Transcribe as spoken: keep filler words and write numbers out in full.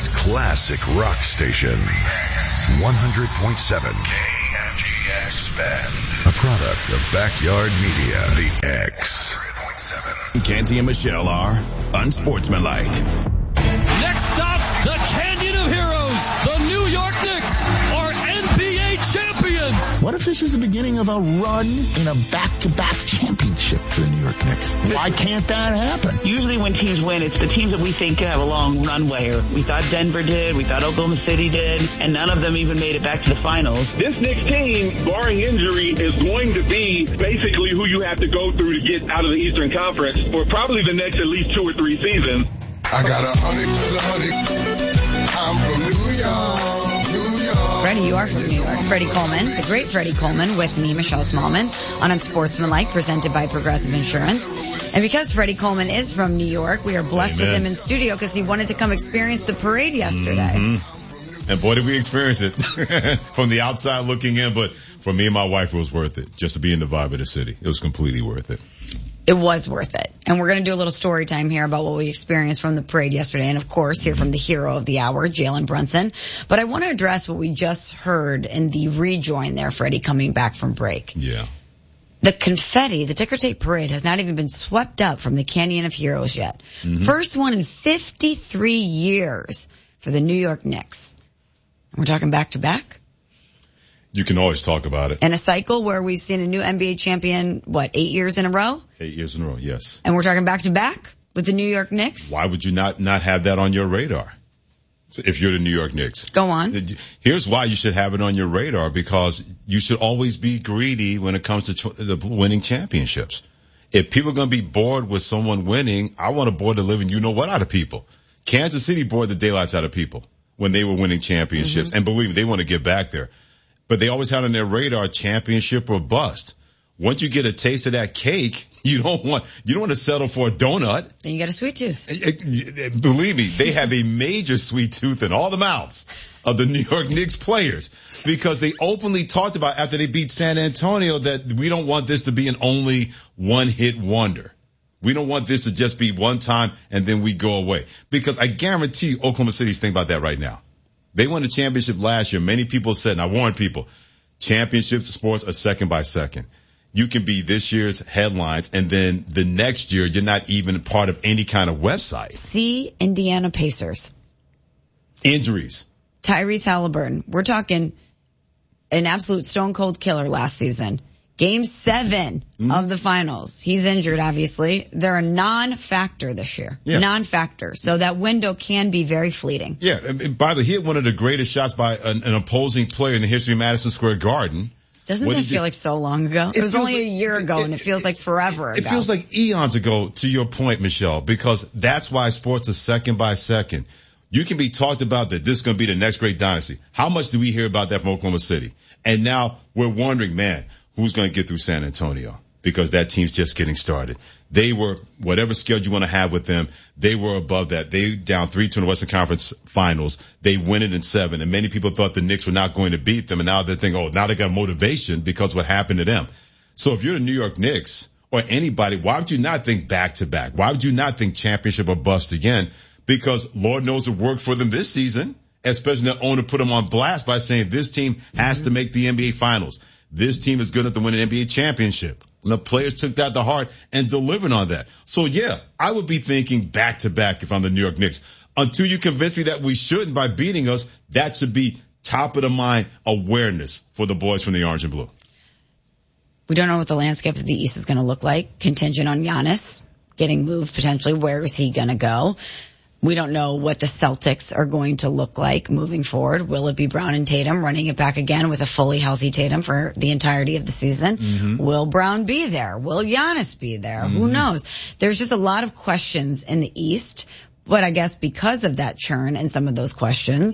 Detroit's classic rock station. one hundred point seven K N G X Bend. A product of Backyard Media. The X. Canty and Michelle are unsportsmanlike. Next stop, the Canyon of Heroes. The New York Knicks are N B A champions. What if this is the beginning of a run in a back-to-back championship for the New York Knicks? Why can't that happen? Usually when teams win, it's the teams that we think have a long runway. We thought Denver did, we thought Oklahoma City did, and none of them even made it back to the finals. This Knicks team, barring injury, is going to be basically who you have to go through to get out of the Eastern Conference for probably the next at least two or three seasons. I got a hundred to the hundred. I'm from New York, New York. Freddie, you are from New York. Freddie Coleman, the great Freddie Coleman, with me, Michelle Smallman, on Unsportsmanlike, presented by Progressive Insurance. And because Freddie Coleman is from New York, we are blessed Amen. with him in studio because he wanted to come experience the parade yesterday. Mm-hmm. And boy, did we experience it from the outside looking in. But for me and my wife, it was worth it just to be in the vibe of the city. It was completely worth it. It was worth it. And we're going to do a little story time here about what we experienced from the parade yesterday. And of course, hear from the hero of the hour, Jalen Brunson. But I want to address what we just heard in the rejoin there, Freddie, coming back from break. Yeah. The confetti, the ticker tape parade, has not even been swept up from the Canyon of Heroes yet. Mm-hmm. First one in fifty-three years for the New York Knicks. We're talking back to back. You can always talk about it. In a cycle where we've seen a new N B A champion, what, eight years in a row? Eight years in a row, yes. And we're talking back to back with the New York Knicks? Why would you not, not have that on your radar if you're the New York Knicks? Go on. Here's why you should have it on your radar, because you should always be greedy when it comes to ch- the winning championships. If people are going to be bored with someone winning, I want to bore the living you know what out of people. Kansas City bored the daylights out of people when they were winning championships. Mm-hmm. And believe me, they want to get back there. But they always had on their radar championship or bust. Once you get a taste of that cake, you don't want, you don't want to settle for a donut. Then you get a sweet tooth. Believe me, they have a major sweet tooth in all the mouths of the New York Knicks players, because they openly talked about after they beat San Antonio that we don't want this to be an only one hit wonder. We don't want this to just be one time and then we go away, because I guarantee you Oklahoma City's thinking about that right now. They won the championship last year. Many people said, and I warned people, championships sports are second by second. You can be this year's headlines, and then the next year you're not even part of any kind of website. See Indiana Pacers. Injuries. Tyrese Halliburton. We're talking an absolute stone cold killer last season. Game seven mm-hmm. of the finals. He's injured, obviously. They're a non-factor this year. Yeah. Non-factor. So that window can be very fleeting. Yeah. And by the way, he hit one of the greatest shots by an, an opposing player in the history of Madison Square Garden. Doesn't what that feel you, like so long ago? It, it was only like, a year ago, it, and it feels like forever it, ago. It feels like eons ago, to your point, Michelle, because that's why sports are second by second. You can be talked about that this is going to be the next great dynasty. How much do we hear about that from Oklahoma City? And now we're wondering, man, who's going to get through San Antonio? Because that team's just getting started. They were, whatever schedule you want to have with them, they were above that. They down three two in the Western Conference Finals. They win it in seven. And many people thought the Knicks were not going to beat them. And now they're thinking, oh, now they got motivation because what happened to them. So if you're the New York Knicks or anybody, why would you not think back to back? Why would you not think championship or bust again? Because Lord knows it worked for them this season, especially the owner put them on blast by saying this team has mm-hmm. to make the N B A Finals. This team is good enough to win an N B A championship. And the players took that to heart and delivered on that. So yeah, I would be thinking back to back if I'm the New York Knicks. Until you convince me that we shouldn't by beating us, that should be top of the mind awareness for the boys from the orange and blue. We don't know what the landscape of the East is going to look like. Contingent on Giannis getting moved potentially. Where is he going to go? We don't know what the Celtics are going to look like moving forward. Will it be Brown and Tatum running it back again with a fully healthy Tatum for the entirety of the season? Mm-hmm. Will Brown be there? Will Giannis be there? Mm-hmm. Who knows? There's just a lot of questions in the East, but I guess because of that churn and some of those questions,